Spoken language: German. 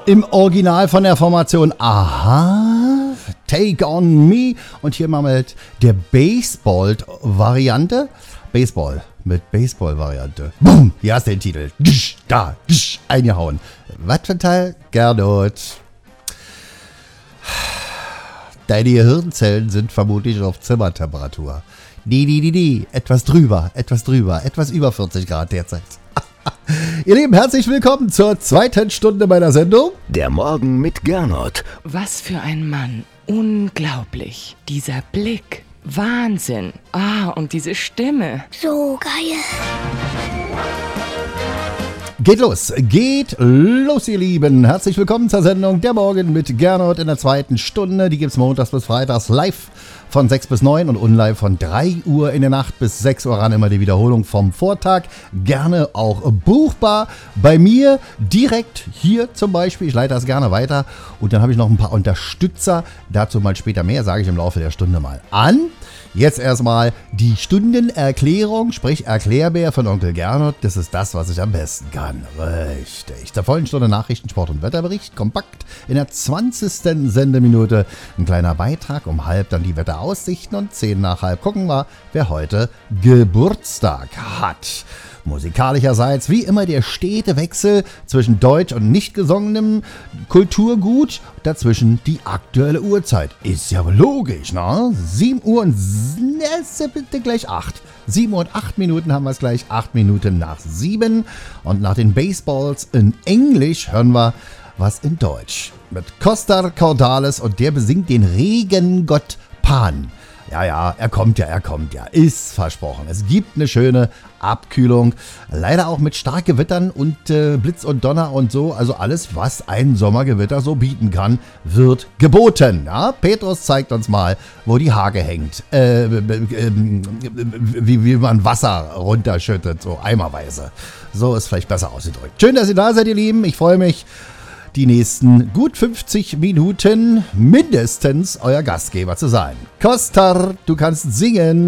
Im Original von der Formation Aha, Take on Me. Und hier mal mit der Baseball-Variante. Baseball mit Baseball-Variante. Boom, hier hast du den Titel. Da, eingehauen. Was für ein Teil? Gernot. Deine Gehirnzellen sind vermutlich auf Zimmertemperatur. Etwas drüber, etwas über 40 Grad derzeit. Ihr Lieben, herzlich willkommen zur zweiten Stunde meiner Sendung. Der Morgen mit Gernot. Was für ein Mann. Unglaublich. Dieser Blick. Wahnsinn. Und diese Stimme. So geil. Geht los, ihr Lieben. Herzlich willkommen zur Sendung Der Morgen mit Gernot in der zweiten Stunde. Die gibt's montags bis freitags live von 6 bis 9 und online von 3 Uhr in der Nacht bis 6 Uhr ran. Immer die Wiederholung vom Vortag. Gerne auch buchbar bei mir direkt hier zum Beispiel. Ich leite das gerne weiter. Und dann habe ich noch ein paar Unterstützer. Dazu mal später mehr, sage ich im Laufe der Stunde mal an. Jetzt erstmal die Stundenerklärung, sprich Erklärbär von Onkel Gernot. Das ist das, was ich am besten kann. Richtig. Zur vollen Stunde Nachrichten, Sport und Wetterbericht. Kompakt in der 20. Sendeminute ein kleiner Beitrag. Um halb dann die Wetteraussichten und 10 nach halb gucken wir, wer heute Geburtstag hat. Musikalischerseits wie immer der stete Wechsel zwischen deutsch und nicht gesongenem Kulturgut. Dazwischen die aktuelle Uhrzeit. Ist ja logisch, ne? 7 Uhr und bitte gleich 8. 7 Uhr und 8 Minuten haben wir es gleich. 8 Minuten nach 7. Und nach den Baseballs in Englisch hören wir was in Deutsch. Mit Costa Cordalis und der besingt den Regengott Pan. Ja, er kommt ja, ist versprochen. Es gibt eine schöne Abkühlung, leider auch mit stark Gewittern und Blitz und Donner und so. Also alles, was ein Sommergewitter so bieten kann, wird geboten. Ja? Petrus zeigt uns mal, wo die Hake hängt, wie man Wasser runterschüttet, so eimerweise. So ist vielleicht besser ausgedrückt. Schön, dass ihr da seid, ihr Lieben. Ich freue mich, die nächsten gut 50 Minuten mindestens euer Gastgeber zu sein. Kostar, du kannst singen.